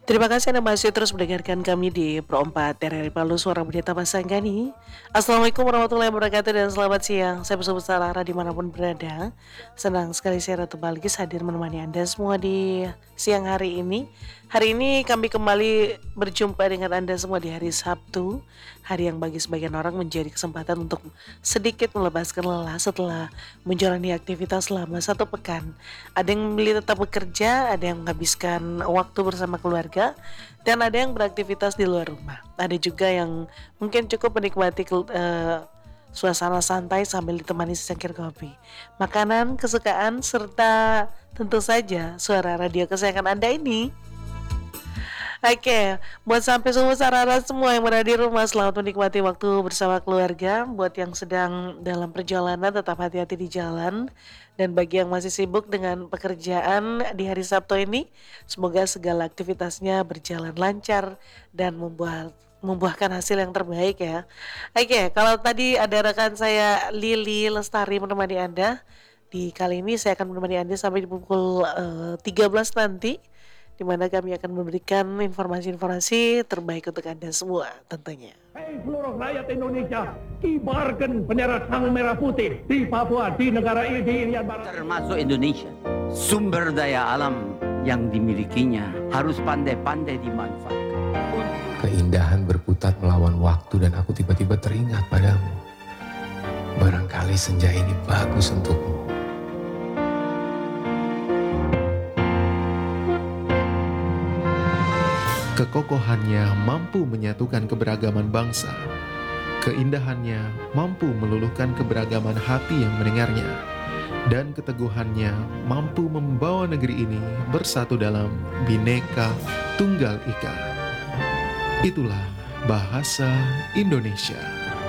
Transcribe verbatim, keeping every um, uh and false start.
Terima kasih Anda masih terus mendengarkan kami di Pro empat R R I Palu Suara Pendeta Pasanggani. Assalamualaikum warahmatullahi wabarakatuh dan selamat siang. Saya bersama Sarah dimanapun berada. Senang sekali saya Ratu Balkis hadir menemani Anda semua di siang hari ini. Hari ini kami kembali berjumpa dengan Anda semua di hari Sabtu. Hari yang bagi sebagian orang menjadi kesempatan untuk sedikit melepaskan lelah setelah menjalani aktivitas selama satu pekan. Ada yang memilih tetap bekerja, ada yang menghabiskan waktu bersama keluarga, dan ada yang beraktivitas di luar rumah. Ada juga yang mungkin cukup menikmati uh, suasana santai sambil ditemani secangkir kopi, makanan kesukaan, serta tentu saja suara radio kesayangan Anda ini. Oke, buat sampai semua sarana semua yang berada di rumah, selamat menikmati waktu bersama keluarga. Buat yang sedang dalam perjalanan, tetap hati-hati di jalan. Dan bagi yang masih sibuk dengan pekerjaan di hari Sabtu ini, semoga segala aktivitasnya berjalan lancar dan membuat membuahkan hasil yang terbaik ya. Oke, kalau tadi ada rekan saya Lili Lestari menemani Anda, di kali ini saya akan menemani Anda sampai di pukul uh, tiga belas nanti, di mana kami akan memberikan informasi-informasi terbaik untuk Anda semua tentunya. Hei seluruh rakyat Indonesia, kibarkan bendera sang merah putih di Papua, di negara ini, di Irian Barat. Termasuk Indonesia, sumber daya alam yang dimilikinya harus pandai-pandai dimanfaatkan. Keindahan berputar melawan waktu dan aku tiba-tiba teringat padamu. Barangkali senja ini bagus untukmu. Kekokohannya mampu menyatukan keberagaman bangsa. Keindahannya mampu meluluhkan keberagaman hati yang mendengarnya. Dan keteguhannya mampu membawa negeri ini bersatu dalam Bhinneka Tunggal Ika. Itulah bahasa Indonesia.